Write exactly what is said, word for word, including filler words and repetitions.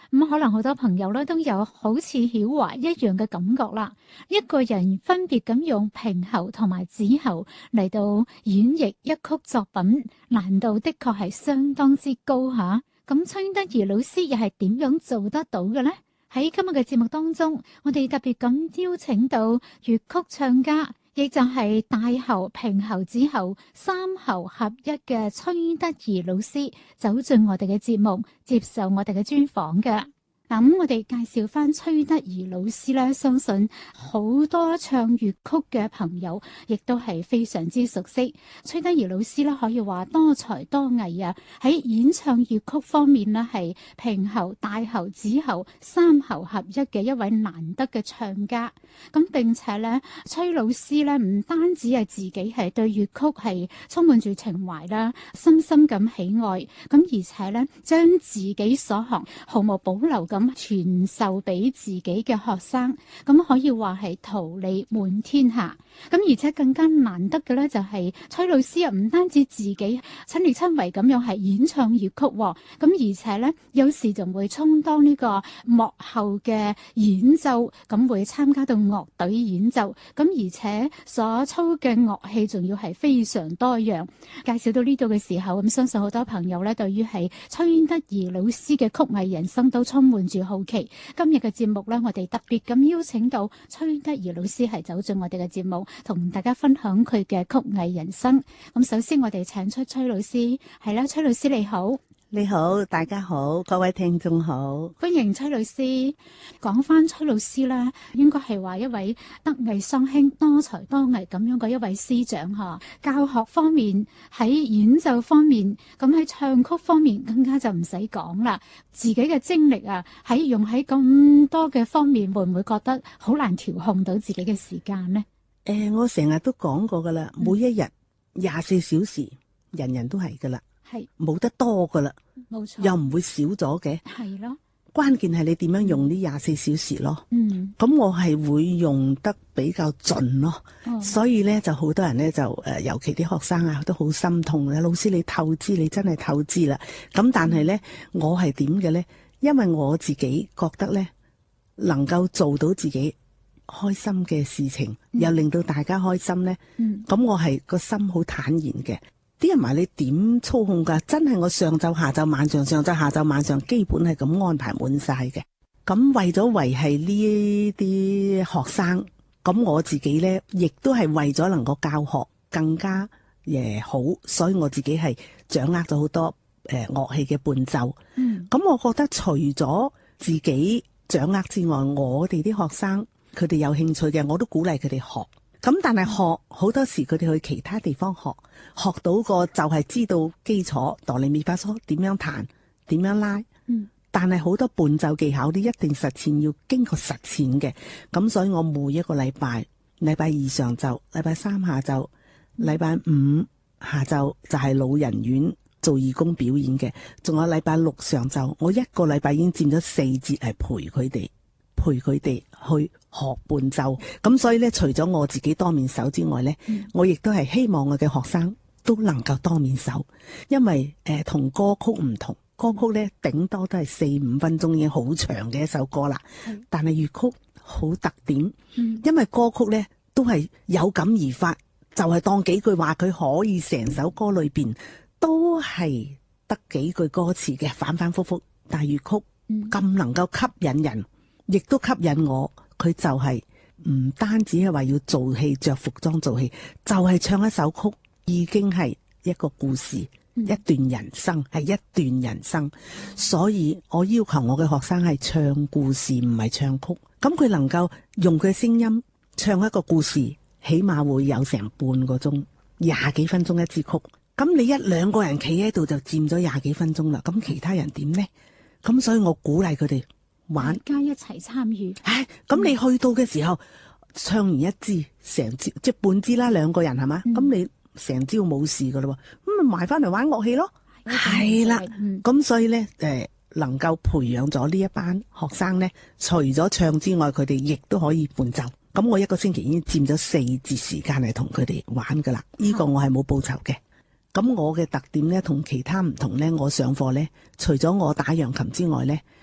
咁可能好多朋友咧都有好似曉華一樣嘅感覺啦。一個人分別咁用平喉同埋子喉嚟到演繹一曲作品，難度的確係相當之高吓。咁崔德儀老師又係點樣做得到嘅呢？喺今日嘅節目當中，我哋特別咁邀請到粵曲唱家，亦就係大喉、平喉、子喉三喉合一嘅崔德儀老師，走進我哋嘅節目，接受我哋嘅專訪嘅。咁我哋介紹翻崔德儀老師咧，相信好多唱粵曲嘅朋友亦都係非常之熟悉。崔德儀老師咧可以話多才多藝啊，喺演唱粵曲方面呢係平喉、大喉、子喉三喉合一嘅一位難得嘅唱家。咁並且咧，崔老師咧唔單止係自己係對粵曲係充滿住情懷啦，深深咁喜愛，咁而且咧將自己所學毫無保留咁傳授俾自己嘅學生，咁可以話係桃李滿天下。咁而且更加難得嘅咧，就係崔老師啊，唔單止自己親力親為咁樣係演唱粵曲，咁而且咧有時仲會充當呢個幕後嘅演奏，咁會參加到樂隊演奏，咁而且所操嘅樂器仲要係非常多樣。介紹到呢度嘅時候，咁相信好多朋友咧對於係崔德儀老師嘅曲藝人生都充滿住好奇。今日嘅節目咧，我哋特別咁邀請到崔德儀老師係走進我哋嘅節目，同大家分享佢嘅曲藝人生。咁首先我哋請出崔老師，係啦，崔老師你好。 你好，大家好，各位聽眾好， 歡迎崔老師。講翻崔老師咧，應該係話一位德藝雙馨、多才多藝咁樣嘅一位師長吓。教學方面，喺演奏方面，咁喺唱曲方面更加就唔使講啦。自己嘅精力啊，喺用喺咁多嘅方面，會唔會覺得好難調控到自己嘅時間呢？ 誒、呃，我成日都講過噶啦，每一日廿四小時，人人都係噶啦。係冇得多噶啦，冇錯，又唔會少咗嘅。係咯，關鍵係你點樣用呢廿四小時咯。嗯，咁我係會用得比較盡咯。哦、所以咧就好多人咧就誒、呃，尤其啲學生啊都好心痛嘅。老師你透支，你真係透支啦。咁但係咧，我係點嘅咧？因為我自己覺得咧，能夠做到自己開心嘅事情，嗯、又令到大家開心咧。嗯，咁我係個心好坦然嘅。啲人話你點操控㗎？真係我上晝、下晝、晚上、上晝、下晝、晚上，基本係咁安排滿晒嘅。咁為咗維係呢啲學生，咁我自己呢亦都係為咗能夠教學更加誒好，所以我自己係掌握咗好多誒樂器嘅伴奏。嗯，咁我覺得除咗自己掌握之外，我哋啲學生佢哋有興趣嘅，我都鼓勵佢哋學。咁但係學好多時佢哋去其他地方學，學到個就係知道基礎哆唻咪發嗦點樣彈點樣拉，嗯，但係好多伴奏技巧啲一定實踐，要經過實踐嘅。咁所以我每一個禮拜，禮拜二上晝，禮拜三下晝，禮拜五下晝就係老人院做義工表演嘅，仲有禮拜六上晝，我一個禮拜已經佔咗四節係陪佢哋陪佢哋去學伴奏。咁所以咧，除咗我自己多面手之外咧，嗯、我亦都係希望我嘅學生都能夠多面手，因為誒同、呃、歌曲唔同，歌曲咧頂多都係四五分鐘已經好長嘅一首歌啦。嗯、但係粵曲好特點，嗯、因為歌曲咧都係有感而發，就係、是、當幾句話，佢可以成首歌裏邊都係得幾句歌詞嘅，反反复复。但係粵曲咁能夠吸引人，亦都吸引我。佢就係唔單止係話要做戲着服裝做戲，就係、是、唱一首曲已經係一個故事，嗯、一段人生係一段人生。所以我要求我嘅學生係唱故事，唔係唱曲。咁佢能夠用佢嘅聲音唱一個故事，起碼會有成半個鐘，廿幾分鐘一支曲。咁你一兩個人企喺度就佔咗廿幾分鐘啦。咁其他人點呢？咁所以我鼓勵佢哋玩， 大家一齊參與。 唉，咁你去到嘅時候，嗯、唱完一支成支，即係半支啦，兩個人係嘛？咁、嗯、你成朝冇事噶咯，咁咪埋翻嚟玩樂器咯。係啦，咁所以咧，誒、呃，能夠培養咗呢一班學生咧，除咗唱之外，佢哋亦都可以伴奏。咁我一個星期已經佔咗四節時間嚟同佢哋玩噶啦。呢、這個我係冇報酬嘅。咁我嘅特點咧，同其他唔同咧，我上課咧，除咗我打揚琴之外咧。